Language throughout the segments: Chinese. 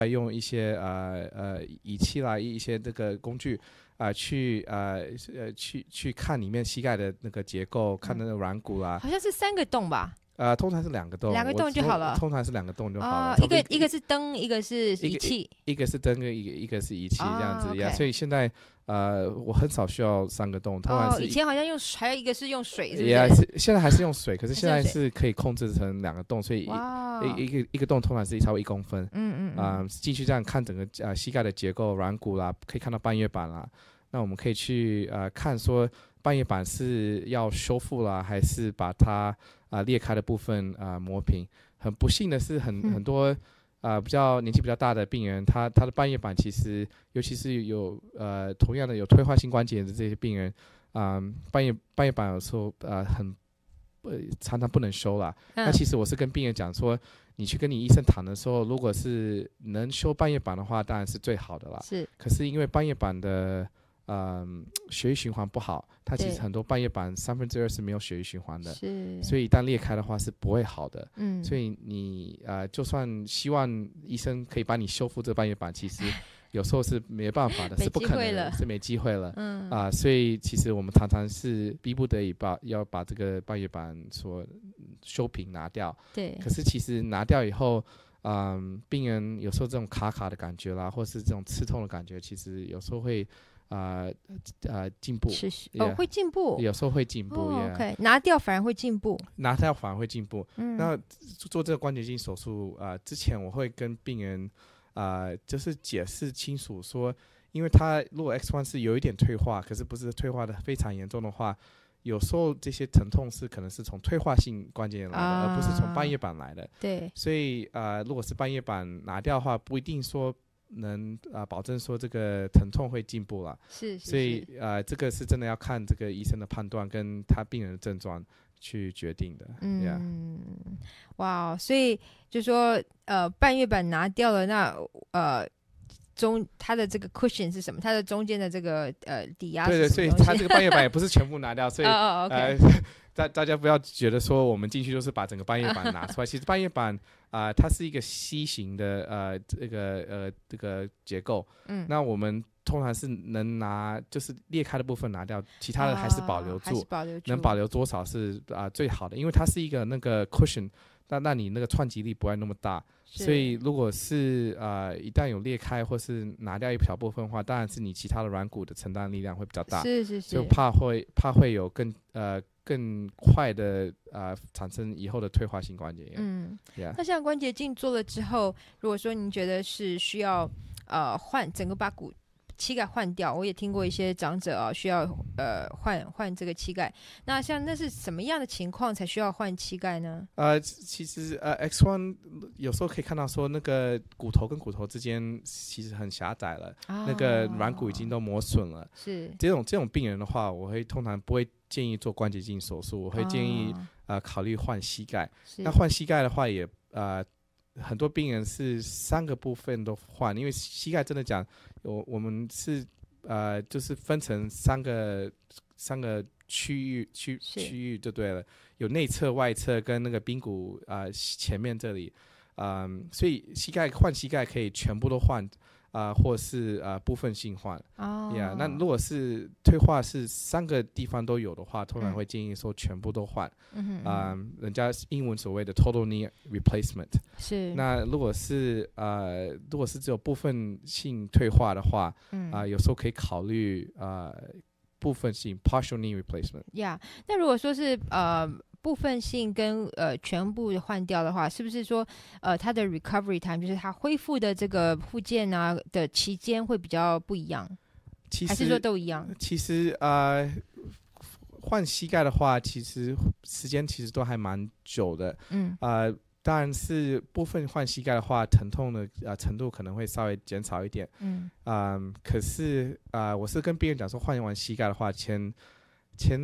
用一些仪器啦，一些这个工具去看里面膝盖的那个结构，看那个软骨啦。 好像是3个洞吧？ 通常是2个洞 ，2个洞就好了。 通常是2个洞就好了。 一个是灯，一个是仪器。 一个是灯跟一个是仪器这样子 ，okay. 所以现在我很少需要3个洞，通常是以前好像还有一个是用水，是不是？现在还是用水，可是现在是可以控制成2个洞，所以一个洞通常是超过1公分。进去这样看整个膝盖的结构、软骨啦，可以看到半月板啦。那我们可以去看说半月板是要修复啦，还是把它裂开的部分磨平。很不幸的是很多比较年纪比较大的病人，他的半月板其实，尤其是有同样的有退化性关节炎的这些病人，半月板有时候常常不能修啦。那其实我是跟病人讲说，你去跟你医生谈的时候，如果是能修半月板的话，当然是最好的啦。 是。 可是因为半月板的血液循环不好，它其实很多半月板2/3是没有血液循环的，所以一旦裂开的话是不会好的。所以你就算希望医生可以帮你修复这个半月板，其实有时候是没办法的，是不可能的，是没机会了。所以其实我们常常是逼不得已要把这个半月板所修平拿掉。 对。 可是其实拿掉以后，病人有时候这种卡卡的感觉啦，或是这种刺痛的感觉，其实有时候会进步。 会进步， 有时候会进步。 OK， 拿掉反而会进步。 那做这个关节镜手术之前，我会跟病人就是解释清楚说，因为他如果 X1 是有一点退化，可是不是退化的非常严重的话，有时候这些疼痛是可能是从退化性关节炎来的，而不是从半月板来的。 对。 所以如果是半月板拿掉的话，不一定说能保证说这个疼痛会进步了。所以这个是真的要看这个医生的判断跟他病人的症状去决定的。 哇，所以就说半月板拿掉了，那它的这个 cushion 是什么？它的中间的这个抵压是什么东西？ 对，所以它这个半月板也不是全部拿掉，所以 okay. 大家不要觉得说我们进去就是把整个半月板拿出来。其实半月板它是一个 C 型的这个结构。那我们通常是能拿就是裂开的部分拿掉，其他的还是保留住，能保留多少是最好的，因为它是一个那个 cushion。那你那个串击力不会那么大，所以如果是一旦有裂开或是拿掉一小部分的话，当然是你其他的软骨的承担力量会比较大，就怕会有更快的产生以后的退化性关节炎。 那像关节镜做了之后，如果说您觉得是需要整个把膝盖换掉，我也听过一些长者需要换这个膝盖。那像那是什么样的情况才需要换膝盖呢？ 其实X1 有时候可以看到说那个骨头跟骨头之间其实很狭窄了，那个软骨已经都磨损了。 是这种病人的话，我会通常不会建议做关节镜手术，我会建议考虑换膝盖。那换膝盖的话也很多病人是3个部分都换，因为膝盖真的讲，我们是就是分成三个区域就对了，有内侧、外侧跟那个髌骨前面这里，所以换膝盖可以全部都换。或是部分性换。那如果是退化是3个地方都有的话，通常会建议说全部都换。人家英文所谓的 total knee replacement。 是。 那如果是只有部分性退化的话，有时候可以考虑部分性 partial knee replacement。 那如果说是部分性跟全部换掉的话，是不是说它的 recovery time 就是它恢复的这个复健的期间会比较不一样？还是说都一样？ 其实换膝盖的话，其实时间其实都还蛮久的。当然是部分换膝盖的话，疼痛的程度可能会稍微减少一点。可是我是跟病人讲说，换完膝盖的话，前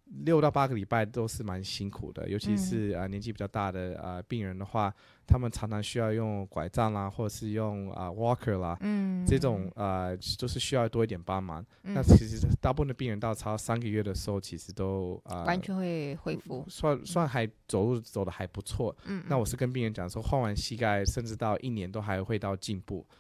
6到8个礼拜都是蛮辛苦的，尤其是年纪比较大的病人的话，他们常常需要用拐杖啦，或者是用walker 啦，这种就是需要多一点帮忙。那其实大部分的病人到超3个月的时候，其实都完全会恢复， 算还走路走的还不错。那我是跟病人讲说，换完膝盖甚至到1年都还会到进步。